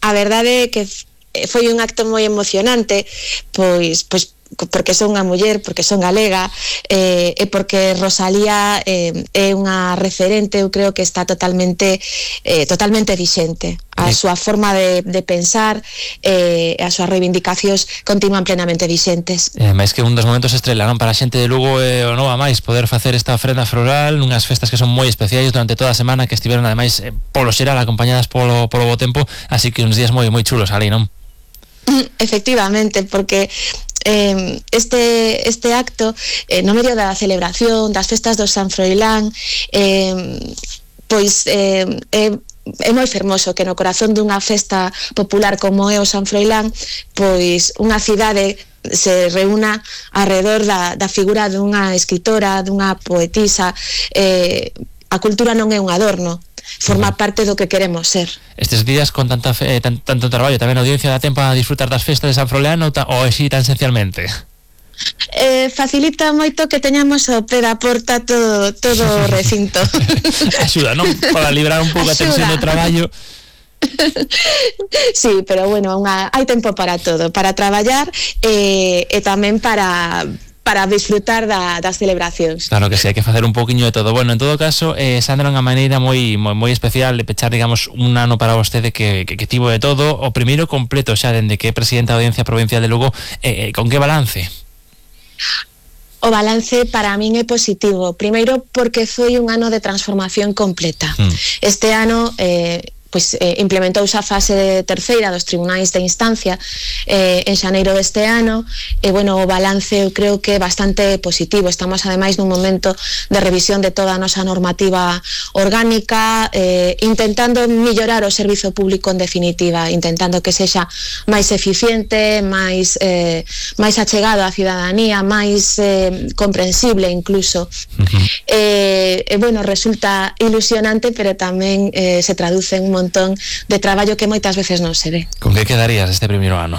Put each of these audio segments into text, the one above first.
a verdade é que foi un acto moi emocionante, pois porque son unha muller, porque son galega, e porque Rosalía é unha referente, eu creo que está totalmente vixente. A súa forma de pensar e as súas reivindicacións continúan plenamente vixentes. Máis que un dos momentos estrela, non? Para a xente de Lugo o non a máis poder facer esta ofrenda floral nunhas festas que son moi especiais durante toda a semana, que estiveron ademais polo xeral acompañadas polo bo tempo, así que uns días moi chulos ali, non? Efectivamente, porque este acto no medio da celebración das festas do San Froilán pois é moi fermoso que no corazón dunha festa popular como é o San Froilán pois unha cidade se reúna alrededor da figura dunha escritora, dunha poetisa. A cultura non é un adorno, forma parte do que queremos ser. Estes días con tanto traballo tamén a audiencia dá tempo a disfrutar das festas de San Froilán ou así tan esencialmente? Facilita moito que teñamos ao pé da porta todo o recinto. Axuda, non? Para librar un pouco a tensión do traballo. Sí, pero bueno, hai tempo para todo, para traballar e tamén para disfrutar das celebracións. Claro que sí, hai que facer un pouquiño de todo. Bueno, en todo caso, Sandra, unha maneira moi especial de pechar, digamos, un ano para vostede que tivo de todo, o primeiro completo xa dende que é presidenta da Audiencia Provincial de Lugo. Con que balance? O balance para min é positivo. Primeiro porque foi un ano de transformación completa. Este ano implementouse a fase terceira dos tribunais de instancia en xaneiro deste ano e, bueno, o balance eu creo que é bastante positivo. Estamos ademais nun momento de revisión de toda a nosa normativa orgánica, intentando mellorar o servizo público en definitiva, intentando que sexa máis eficiente, máis achegado á cidadanía, máis comprensible incluso. Bueno, resulta ilusionante, pero tamén se traduce en un montón de traballo que moitas veces non se ve. Con que quedarías este primeiro ano?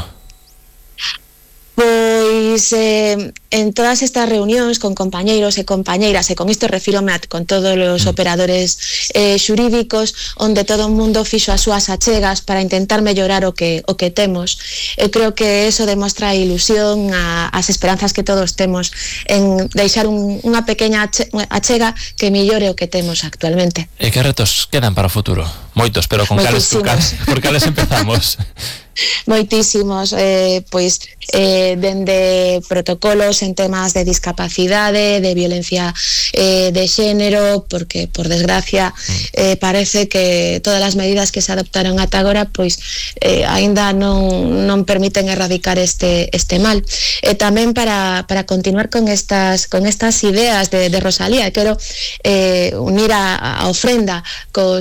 Pois en todas estas reunións con compañeiros e compañeiras, e con isto refírome con todos os operadores xurídicos, onde todo o mundo fixo as súas achegas para intentar mellorar o que temos. Eu creo que eso demostra a ilusión, as esperanzas que todos temos en deixar unha pequena achega que mellore o que temos actualmente. E que retos quedan para o futuro? Moitos, pero por cales empezamos? Moitísimos, pois dende protocolos en temas de discapacidade, de violencia de xénero, porque por desgracia parece que todas as medidas que se adoptaron ata agora pois aínda non permiten erradicar este mal. E tamén para continuar con estas ideas de Rosalía, quero unir a ofrenda co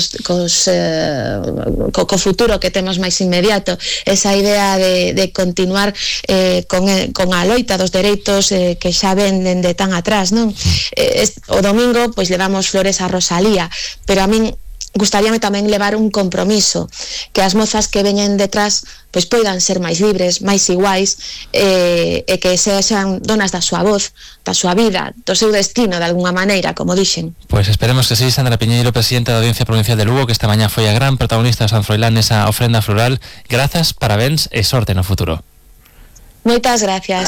futuro que temos máis inmediato, esa idea de continuar con a loita dos dereitos que xa ven dende tan atrás, non? O domingo pois le damos flores a Rosalía, pero a min gustaríame tamén levar un compromiso, que as mozas que veñen detrás pois poidan ser máis libres, máis iguais, e que sexan donas da súa voz, da súa vida, do seu destino de alguna maneira, como dixen. Pois esperemos que sí. Sandra Piñeiro, presidenta da Audiencia Provincial de Lugo, que esta mañá foi a gran protagonista de San Froilán nesa ofrenda floral. Grazas, parabéns e sorte no futuro. Moitas gracias.